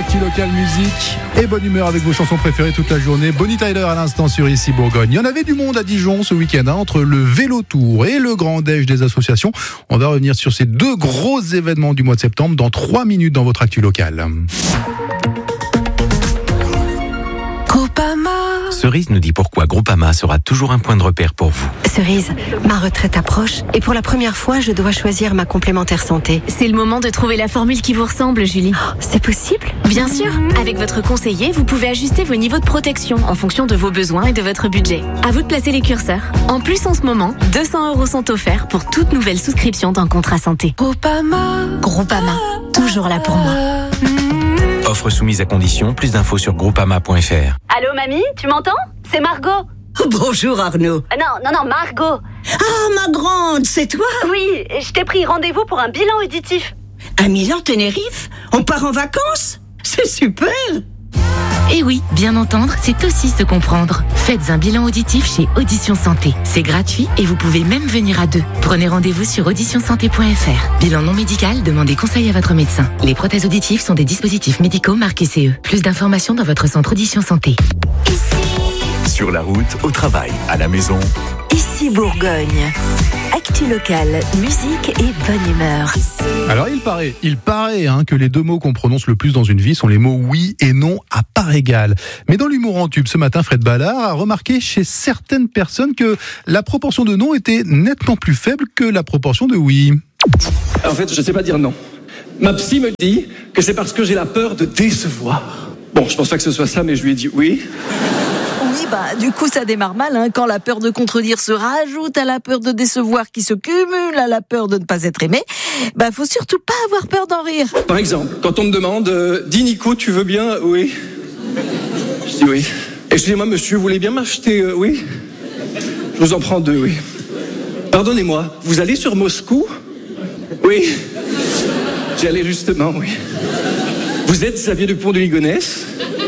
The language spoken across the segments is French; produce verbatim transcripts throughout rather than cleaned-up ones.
Actu Local Musique et bonne humeur avec vos chansons préférées toute la journée. Bonnie Tyler à l'instant sur Ici Bourgogne. Il y en avait du monde à Dijon ce week-end hein, entre le Vélo Tour et le Grand Déj des associations. On va revenir sur ces deux gros événements du mois de septembre dans trois minutes dans votre Actu Local. Cerise nous dit pourquoi Groupama sera toujours un point de repère pour vous. Cerise, ma retraite approche et pour la première fois, je dois choisir ma complémentaire santé. C'est le moment de trouver la formule qui vous ressemble, Julie. Oh, c'est possible ? Bien sûr. Avec votre conseiller, vous pouvez ajuster vos niveaux de protection en fonction de vos besoins et de votre budget. À vous de placer les curseurs. En plus, en ce moment, deux cents euros sont offerts pour toute nouvelle souscription d'un contrat santé. Groupama. Groupama, toujours là pour moi. Offre soumise à condition, plus d'infos sur groupama point f r. Allô mamie, tu m'entends ? C'est Margot. Bonjour Arnaud. Euh, non, non, non, Margot. Ah ma grande, c'est toi ? Oui, je t'ai pris rendez-vous pour un bilan auditif. À Milan, Tenerife ? On part en vacances ? C'est super. Et oui, bien entendre, c'est aussi se comprendre. Faites un bilan auditif chez Audition Santé. C'est gratuit et vous pouvez même venir à deux. Prenez rendez-vous sur audition santé point f r. Bilan non médical, demandez conseil à votre médecin. Les prothèses auditives sont des dispositifs médicaux marqués C E. Plus d'informations dans votre centre Audition Santé. Sur la route, au travail, à la maison. Ici Bourgogne. Actu Local, musique et bonne humeur. Alors il paraît, il paraît hein, que les deux mots qu'on prononce le plus dans une vie sont les mots oui et non à part égale. Mais dans l'humour en tube ce matin, Fred Ballard a remarqué chez certaines personnes que la proportion de non était nettement plus faible que la proportion de oui. En fait, je ne sais pas dire non. Ma psy me dit que c'est parce que j'ai la peur de décevoir. Bon, je pense pas que ce soit ça, mais je lui ai dit oui. Oui, bah, du coup, ça démarre mal, hein, quand la peur de contredire se rajoute à la peur de décevoir qui se cumule à la peur de ne pas être aimé. Bah, faut surtout pas avoir peur d'en rire. Par exemple, quand on me demande euh, « Dis Nico, tu veux bien ?» Oui. Je dis oui. « Excusez-moi, monsieur, vous voulez bien m'acheter euh, Oui. Je vous en prends deux, oui. Pardonnez-moi, vous allez sur Moscou ? Oui. J'y allais justement, oui. Vous êtes Xavier Dupont de Ligonnès ?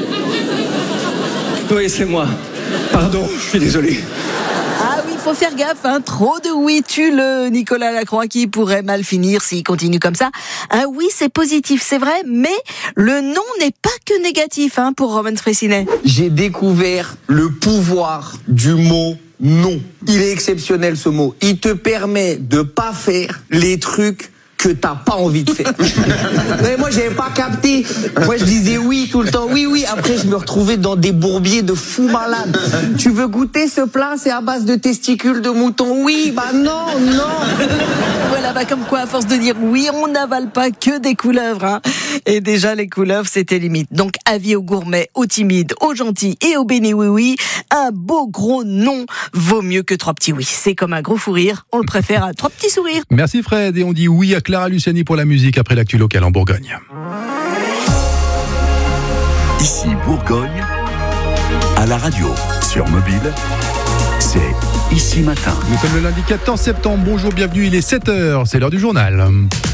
Oui, c'est moi. Pardon, je suis désolé. Ah oui, faut faire gaffe, hein. Trop de oui tue le Nicolas Lacroix qui pourrait mal finir s'il continue comme ça. Un oui, c'est positif, c'est vrai, mais le non n'est pas que négatif, hein, pour Roman Fressinet. J'ai découvert le pouvoir du mot non. Il est exceptionnel ce mot. Il te permet de pas faire les trucs que t'as pas envie de faire. Mais moi, j'avais pas capté. Moi, je disais oui tout le temps. Oui, oui. Après, je me retrouvais dans des bourbiers de fous malades. Tu veux goûter ce plat? C'est à base de testicules de mouton. Oui, bah non, non. Voilà, bah comme quoi, à force de dire oui, on n'avale pas que des couleuvres, hein. Et déjà, les couleuvres, c'était limite. Donc, avis aux gourmets, aux timides, aux gentils et aux bénis oui-oui, un beau gros non vaut mieux que trois petits oui. C'est comme un gros fou rire. On le préfère à trois petits sourires. Merci Fred, et on dit oui à Clara Luciani pour la musique après l'actu locale en Bourgogne. Ici Bourgogne, à la radio, sur mobile, c'est Ici Matin. Nous sommes le lundi quatorze septembre, bonjour, bienvenue, il est sept heures, c'est l'heure du journal.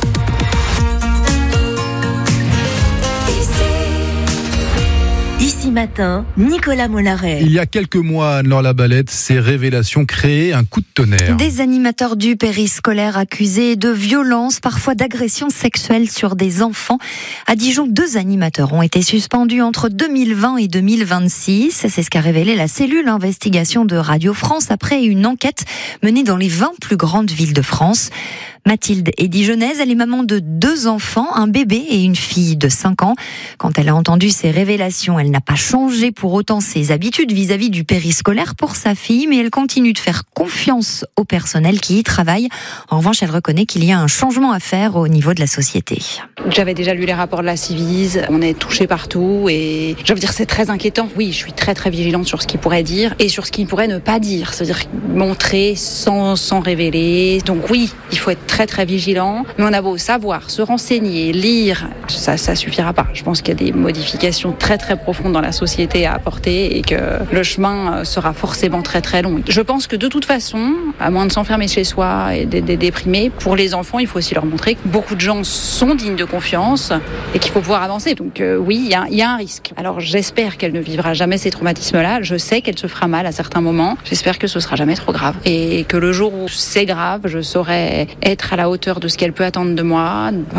Ici Matin, Nicolas Mollaret. Il y a quelques mois, Anne-Laure Labalette, ces révélations créaient un coup de tonnerre. Des animateurs du périscolaire accusés de violences, parfois d'agressions sexuelles sur des enfants. À Dijon, deux animateurs ont été suspendus entre deux mille vingt et deux mille vingt-six. C'est ce qu'a révélé la cellule investigation de Radio France après une enquête menée dans les vingt plus grandes villes de France. Mathilde est dijonnaise, elle est maman de deux enfants, un bébé et une fille de cinq ans. Quand elle a entendu ces révélations, elle n'a pas changé pour autant ses habitudes vis-à-vis du périscolaire pour sa fille, mais elle continue de faire confiance au personnel qui y travaille. En revanche, elle reconnaît qu'il y a un changement à faire au niveau de la société. J'avais déjà lu les rapports de la Civise, on est touché partout et je veux dire c'est très inquiétant. Oui, je suis très très vigilante sur ce qu'il pourrait dire et sur ce qu'il pourrait ne pas dire, c'est-à-dire montrer sans, sans révéler. Donc oui, il faut être très très vigilant, mais on a beau savoir, se renseigner, lire, ça ça suffira pas. Je pense qu'il y a des modifications très très profondes dans la société à apporter et que le chemin sera forcément très très long. Je pense que de toute façon, à moins de s'enfermer chez soi et d'être déprimé, pour les enfants, il faut aussi leur montrer que beaucoup de gens sont dignes de confiance et qu'il faut pouvoir avancer. Donc euh, oui, il y a, y a un risque. Alors j'espère qu'elle ne vivra jamais ces traumatismes-là. Je sais qu'elle se fera mal à certains moments. J'espère que ce sera jamais trop grave et que le jour où c'est grave, je saurai être à la hauteur de ce qu'elle peut attendre de moi. Voilà.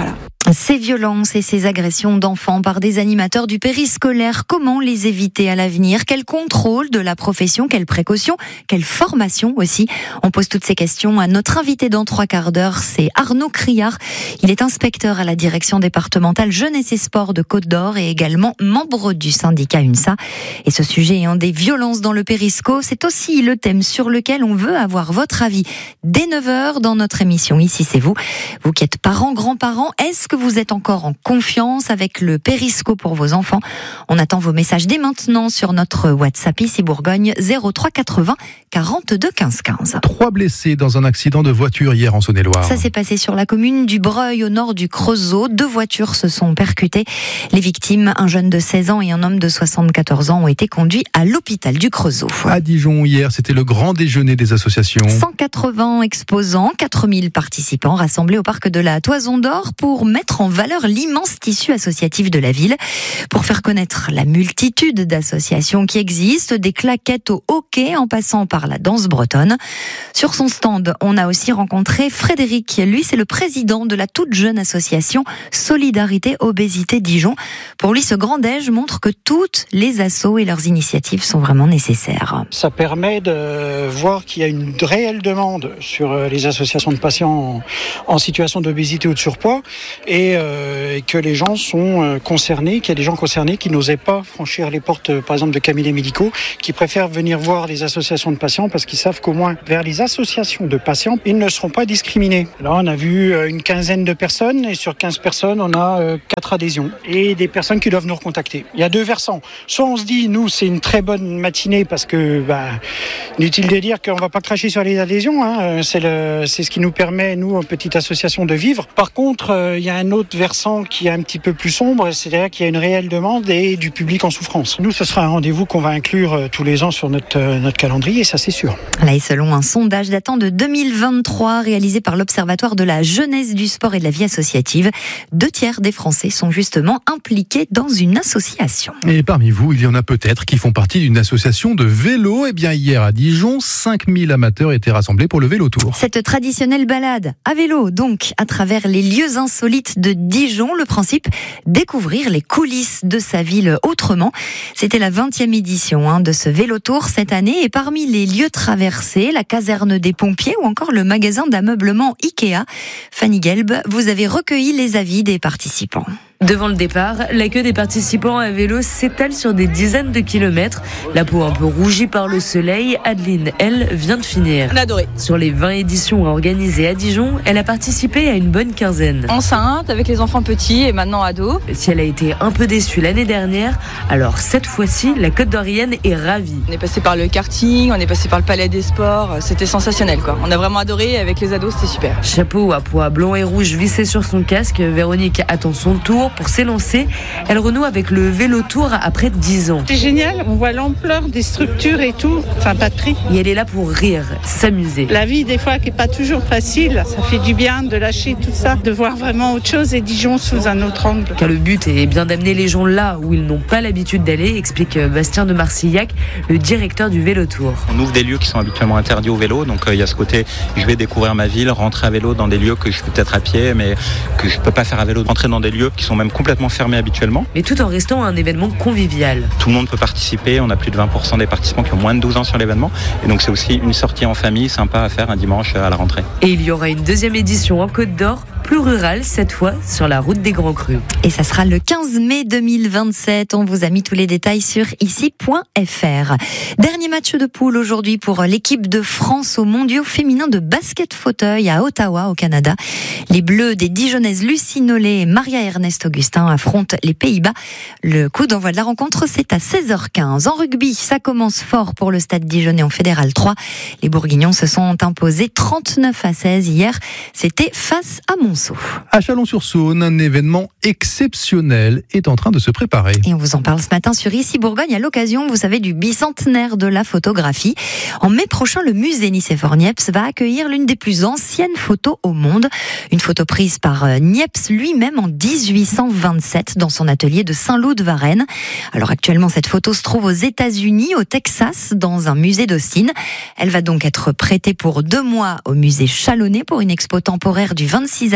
Ces violences et ces agressions d'enfants par des animateurs du périscolaire, comment les éviter à l'avenir? Quel contrôle de la profession? Quelles précautions? Quelle formation aussi? On pose toutes ces questions à notre invité dans trois quarts d'heure, c'est Arnaud Criard. Il est inspecteur à la direction départementale Jeunesse et Sport de Côte-d'Or et également membre du syndicat UNSA. Et ce sujet ayant des violences dans le périsco, c'est aussi le thème sur lequel on veut avoir votre avis dès neuf heures dans notre émission. Ici, c'est vous. Vous qui êtes parents, grands-parents, est-ce que vous êtes encore en confiance avec le périsco pour vos enfants? On attend vos messages dès maintenant sur notre WhatsApp ici Bourgogne zéro trois quatre-vingts quarante-deux quinze quinze. Trois blessés dans un accident de voiture hier en Saône-et-Loire. Ça s'est passé sur la commune du Breuil au nord du Creusot. Deux voitures se sont percutées. Les victimes, un jeune de seize ans et un homme de soixante-quatorze ans, ont été conduits à l'hôpital du Creusot. À Dijon hier, c'était le grand déjeuner des associations. cent quatre-vingts exposants, quatre mille participants rassemblés au parc de la Toison d'Or pour mettre en valeur l'immense tissu associatif de la ville, pour faire connaître la multitude d'associations qui existent, des claquettes au hockey en passant par la danse bretonne. Sur son stand, on a aussi rencontré Frédéric. Lui, c'est le président de la toute jeune association Solidarité Obésité Dijon. Pour lui, ce grand déj montre que toutes les assos et leurs initiatives sont vraiment nécessaires. Ça permet de voir qu'il y a une réelle demande sur les associations de patients en situation d'obésité ou de surpoids et euh, que les gens sont concernés, qu'il y a des gens concernés qui n'osaient pas franchir les portes, par exemple, de cabinets médicaux, qui préfèrent venir voir les associations de patients parce qu'ils savent qu'au moins vers les associations de patients, ils ne seront pas discriminés. Là, on a vu une quinzaine de personnes et sur quinze personnes, on a quatre adhésions et des personnes qui doivent nous recontacter. Il y a deux versants. Soit on se dit, nous, c'est une très bonne matinée parce que, bah, inutile de dire qu'on ne va pas cracher sur les adhésions, hein. C'est, le, c'est ce qui nous permet, nous, en petite association, de vivre. Par contre, euh, il y a un autre versant qui est un petit peu plus sombre, c'est-à-dire qu'il y a une réelle demande et du public en souffrance. Nous, ce sera un rendez-vous qu'on va inclure euh, tous les ans sur notre, euh, notre calendrier, ça c'est sûr. Là, et selon un sondage datant de deux mille vingt-trois, réalisé par l'Observatoire de la jeunesse, du sport et de la vie associative, deux tiers des Français sont justement impliqués dans une association. Et parmi vous, il y en a peut-être qui font partie d'une association de vélo. Eh bien, hier à Dijon, cinq mille amateurs étaient rassemblés pour le vélo tour. Cette traditionnelle balade à vélo, donc, à travers les lieux insolites de Dijon. Le principe, découvrir les coulisses de sa ville autrement. C'était la vingtième édition hein, de ce vélo tour cette année. Et parmi les lieux traversés, la caserne des pompiers ou encore le magasin d'ameublement Ikea. Fanny Gelb, vous avez recueilli les avis des participants. Devant le départ, la queue des participants à vélo s'étale sur des dizaines de kilomètres. La peau un peu rougie par le soleil, Adeline, elle, vient de finir. On a adoré. Sur les vingt éditions organisées à Dijon, elle a participé à une bonne quinzaine. Enceinte, avec les enfants petits et maintenant ados. Si elle a été un peu déçue l'année dernière, alors cette fois-ci, la Côte-d'Orienne est ravie. On est passé par le karting, on est passé par le palais des sports, c'était sensationnel quoi. On a vraiment adoré, avec les ados, c'était super. Chapeau à pois blanc et rouge vissé sur son casque, Véronique attend son tour. Pour s'élancer, elle renoue avec le vélo tour après dix ans. C'est génial, on voit l'ampleur des structures et tout, enfin pas de prix. Et elle est là pour rire, s'amuser. La vie des fois qui n'est pas toujours facile, ça fait du bien de lâcher tout ça, de voir vraiment autre chose et Dijon sous un autre angle. Car le but est bien d'amener les gens là où ils n'ont pas l'habitude d'aller, explique Bastien de Marcillac, le directeur du vélo tour. On ouvre des lieux qui sont habituellement interdits au vélo, donc il euh, y a ce côté, je vais découvrir ma ville, rentrer à vélo dans des lieux que je fais peut-être à pied, mais que je ne peux pas faire à vélo, rentrer dans des lieux qui sont même complètement fermé habituellement. Mais tout en restant un événement convivial. Tout le monde peut participer, on a plus de vingt pour cent des participants qui ont moins de douze ans sur l'événement. Et donc c'est aussi une sortie en famille sympa à faire un dimanche à la rentrée. Et il y aura une deuxième édition en Côte d'Or, plus rurale cette fois, sur la route des Grands Crus. Et ça sera le quinze mai deux mille vingt-sept. On vous a mis tous les détails sur ici point f r. Dernier match de poule aujourd'hui pour l'équipe de France aux mondiaux féminins de basket fauteuil à Ottawa, au Canada. Les Bleus des Dijonnaises Lucie Nollet et Maria Ernest Augustin affrontent les Pays-Bas. Le coup d'envoi de la rencontre, c'est à seize heures quinze. En rugby, ça commence fort pour le Stade Dijonnais en Fédéral trois. Les Bourguignons se sont imposés trente-neuf à seize hier. C'était face à Monceau. À Chalon-sur-Saône, un événement exceptionnel est en train de se préparer. Et on vous en parle ce matin sur Ici Bourgogne à l'occasion, vous savez, du bicentenaire de la photographie. En mai prochain, le musée Nicéphore-Niepce va accueillir l'une des plus anciennes photos au monde. Une photo prise par Niepce lui-même en dix-huit cent vingt-sept dans son atelier de Saint-Lô-de-Varennes. Alors actuellement, cette photo se trouve aux États-Unis, au Texas, dans un musée d'Austin. Elle va donc être prêtée pour deux mois au musée Chalonnais pour une expo temporaire du vingt-six avril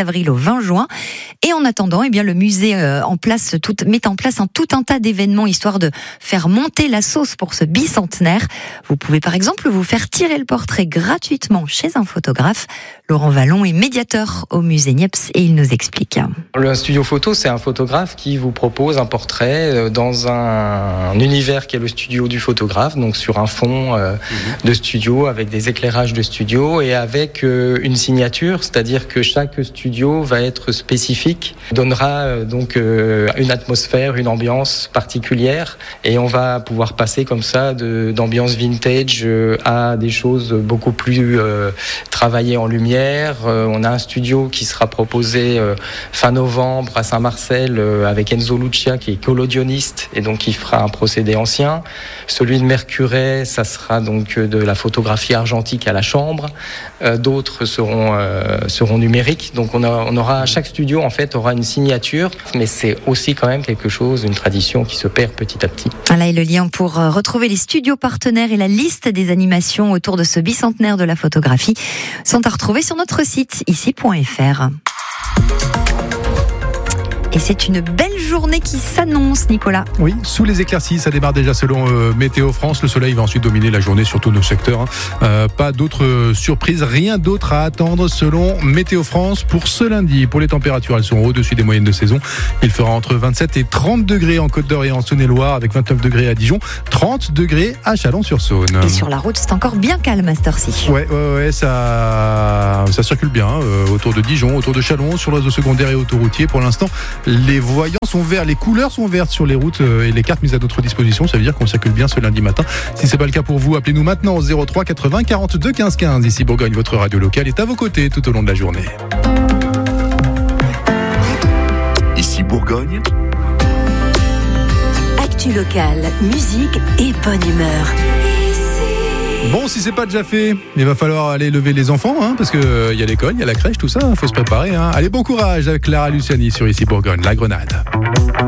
avril au vingt juin. Et en attendant, eh bien, le musée euh, en place, tout, met en place un, tout un tas d'événements histoire de faire monter la sauce pour ce bicentenaire. Vous pouvez par exemple vous faire tirer le portrait gratuitement chez un photographe. Laurent Vallon est médiateur au musée Niepce et il nous explique. Le studio photo, c'est un photographe qui vous propose un portrait dans un, un univers qui est le studio du photographe, donc sur un fond euh, mmh. de studio avec des éclairages de studio et avec euh, une signature, c'est-à-dire que chaque studio va être spécifique, donnera euh, donc euh, une atmosphère, une ambiance particulière et on va pouvoir passer comme ça de, d'ambiance vintage euh, à des choses beaucoup plus euh, travaillées en lumière. Euh, on a un studio qui sera proposé euh, fin novembre à Saint-Marcel euh, avec Enzo Lucia qui est collodioniste et donc qui fera un procédé ancien. Celui de Mercuret, ça sera donc de la photographie argentique à la chambre. Euh, d'autres seront euh, seront numériques. Donc on, a, on aura chaque studio en fait aura une signature, mais c'est aussi quand même quelque chose, une tradition qui se perd petit à petit. Voilà, et le lien pour retrouver les studios partenaires et la liste des animations autour de ce bicentenaire de la photographie sont à retrouver sur notre site ici point f r. Et c'est une belle journée qui s'annonce, Nicolas. Oui, sous les éclaircies, ça démarre déjà selon euh, Météo France. Le soleil va ensuite dominer la journée sur tous nos secteurs. Hein. Euh, pas d'autres euh, surprises, rien d'autre à attendre selon Météo France pour ce lundi. Pour les températures, elles sont au-dessus des moyennes de saison. Il fera entre vingt-sept et trente degrés en Côte d'Or et en Saône-et-Loire, avec vingt-neuf degrés à Dijon, trente degrés à Chalon-sur-Saône. Et sur la route, c'est encore bien calme à cette heure-ci. Ouais, ouais, ouais, ça, ça circule bien euh, autour de Dijon, autour de Chalon, sur le réseau secondaire et autoroutier. Pour l'instant, les voyants sont verts, les couleurs sont vertes sur les routes et les cartes mises à notre disposition. Ça veut dire qu'on circule bien ce lundi matin. Si c'est pas le cas pour vous, appelez-nous maintenant au zéro trois quatre-vingts quarante-deux quinze quinze. Ici Bourgogne, votre radio locale est à vos côtés tout au long de la journée. Ici Bourgogne. Actu locale, musique et bonne humeur. Bon, si c'est pas déjà fait, il va falloir aller lever les enfants, hein, parce que il euh, y a l'école, il y a la crèche, tout ça, il faut se préparer. Hein. Allez, bon courage avec Clara Luciani sur Ici Bourgogne, la Grenade.